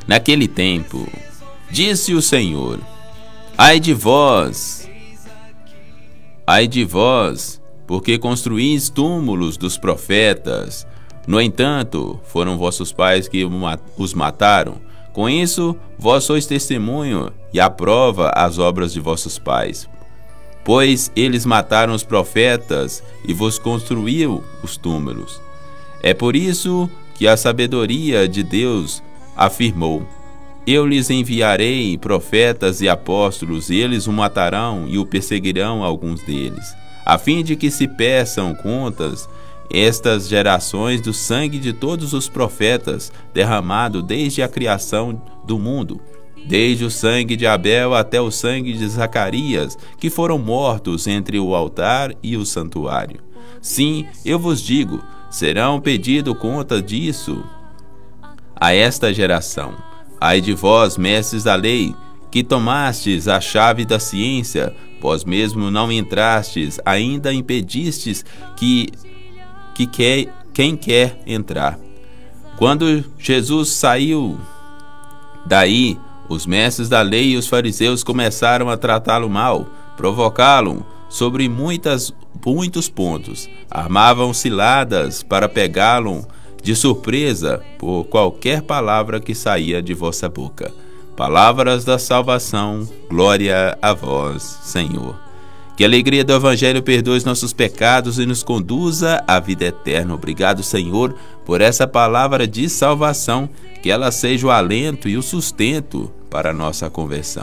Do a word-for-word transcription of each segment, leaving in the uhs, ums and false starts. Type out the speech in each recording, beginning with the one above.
Naquele tempo, disse o Senhor: Ai de vós, ai de vós, porque construís túmulos dos profetas. No entanto, foram vossos pais que os mataram. Com isso, vós sois testemunho e a prova as obras de vossos pais. Pois eles mataram os profetas e vos construíram os túmulos. É por isso que a sabedoria de Deus afirmou: Eu lhes enviarei profetas e apóstolos, e eles o matarão e o perseguirão alguns deles, a fim de que se peçam contas estas gerações do sangue de todos os profetas derramado desde a criação do mundo, desde o sangue de Abel até o sangue de Zacarias, que foram mortos entre o altar e o santuário. Sim, eu vos digo, serão pedido conta disso a esta geração. Ai de vós, mestres da lei, que tomastes a chave da ciência, vós mesmo não entrastes, ainda impedistes que, que quer, quem quer entrar. Quando Jesus saiu daí, os mestres da lei e os fariseus começaram a tratá-lo mal, provocá-lo sobre muitas, muitos pontos. Armavam ciladas para pegá-lo de surpresa por qualquer palavra que saía de vossa boca. Palavras da salvação, glória a vós, Senhor. Que a alegria do Evangelho perdoe os nossos pecados e nos conduza à vida eterna. Obrigado, Senhor, por essa palavra de salvação, que ela seja o alento e o sustento para a nossa conversão.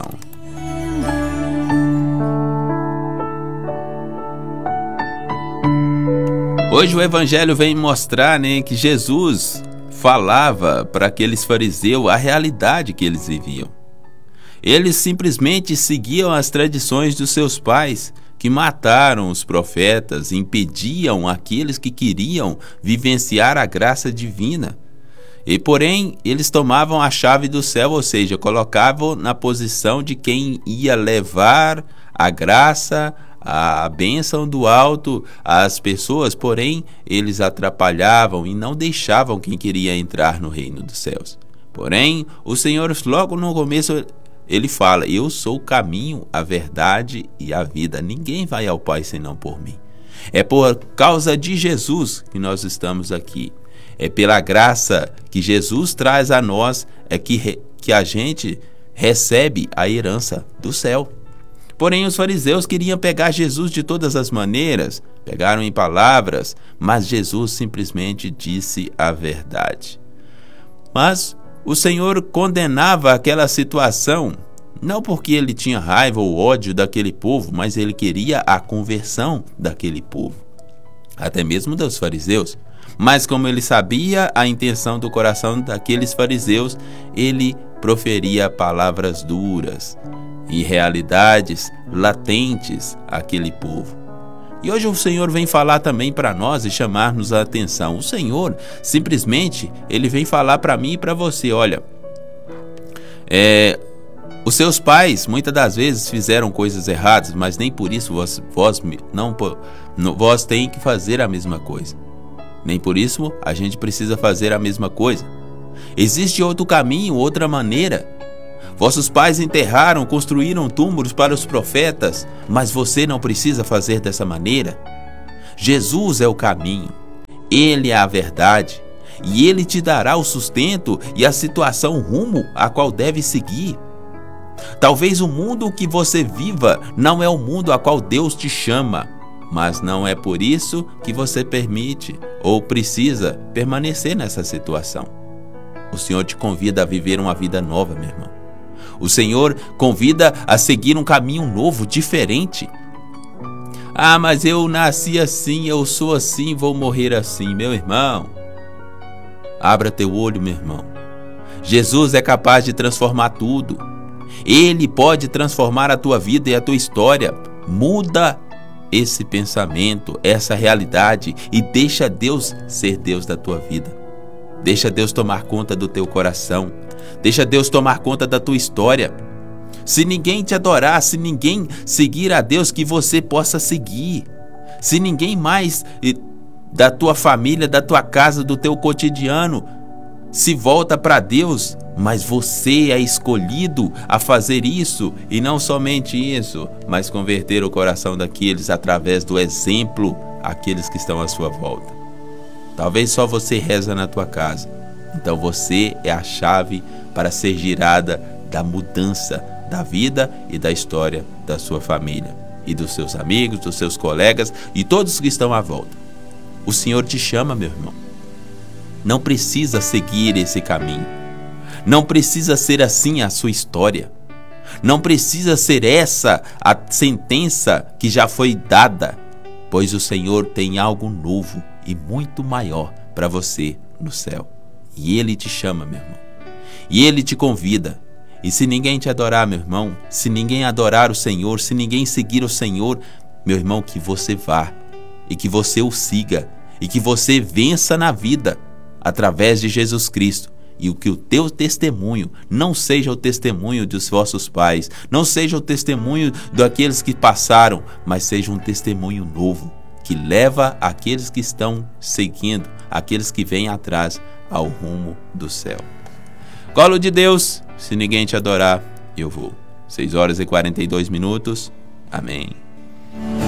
Hoje o Evangelho vem mostrar, né, que Jesus falava para aqueles fariseus a realidade que eles viviam. Eles simplesmente seguiam as tradições dos seus pais, que mataram os profetas, impediam aqueles que queriam vivenciar a graça divina. E porém, eles tomavam a chave do céu, ou seja, colocavam na posição de quem ia levar a graça, a bênção do alto às pessoas, porém eles atrapalhavam e não deixavam quem queria entrar no reino dos céus. Porém, o Senhor logo no começo ele fala: eu sou o caminho, a verdade e a vida. Ninguém vai ao Pai senão por mim. É por causa de Jesus que nós estamos aqui. É pela graça que Jesus traz a nós é que, que a gente recebe a herança do céu. Porém, os fariseus queriam pegar Jesus de todas as maneiras, pegaram em palavras, mas Jesus simplesmente disse a verdade. Mas o Senhor condenava aquela situação, não porque ele tinha raiva ou ódio daquele povo, mas ele queria a conversão daquele povo, até mesmo dos fariseus. Mas como ele sabia a intenção do coração daqueles fariseus, ele proferia palavras duras e realidades latentes àquele povo. E hoje o Senhor vem falar também para nós e chamar-nos a atenção. O Senhor simplesmente ele vem falar para mim e para você: olha, é, os seus pais muitas das vezes fizeram coisas erradas, mas nem por isso vós, vós, não, vós tem que fazer a mesma coisa. Nem por isso a gente precisa fazer a mesma coisa. Existe outro caminho, outra maneira. Vossos pais enterraram, construíram túmulos para os profetas, mas você não precisa fazer dessa maneira. Jesus é o caminho, Ele é a verdade, e Ele te dará o sustento e a situação rumo a qual deve seguir. Talvez o mundo que você viva não é o mundo a qual Deus te chama, mas não é por isso que você permite ou precisa permanecer nessa situação. O Senhor te convida a viver uma vida nova, meu irmão. O Senhor convida a seguir um caminho novo, diferente. Ah, mas eu nasci assim, eu sou assim, vou morrer assim. Meu irmão, abra teu olho, meu irmão. Jesus é capaz de transformar tudo. Ele pode transformar a tua vida e a tua história. Muda esse pensamento, essa realidade e deixa Deus ser Deus da tua vida. Deixa Deus tomar conta do teu coração. Deixa Deus tomar conta da tua história. Se ninguém te adorar, se ninguém seguir a Deus, que você possa seguir. Se ninguém mais da tua família, da tua casa, do teu cotidiano se volta para Deus, mas você é escolhido a fazer isso, e não somente isso, mas converter o coração daqueles através do exemplo, aqueles que estão à sua volta. Talvez só você reza na tua casa, então você é a chave para ser girada da mudança da vida e da história da sua família e dos seus amigos, dos seus colegas e todos que estão à volta. O Senhor te chama, meu irmão. Não precisa seguir esse caminho. Não precisa ser assim a sua história. Não precisa ser essa a sentença que já foi dada, pois o Senhor tem algo novo e muito maior para você no céu. E Ele te chama, meu irmão. E Ele te convida. E se ninguém te adorar, meu irmão, se ninguém adorar o Senhor, se ninguém seguir o Senhor, meu irmão, que você vá e que você o siga e que você vença na vida através de Jesus Cristo, e o que o teu testemunho não seja o testemunho dos vossos pais, não seja o testemunho daqueles que passaram, mas seja um testemunho novo, que leva aqueles que estão seguindo, aqueles que vêm atrás, ao rumo do céu. Colo de Deus, se ninguém te adorar, eu vou. seis horas e quarenta e dois minutos. Amém.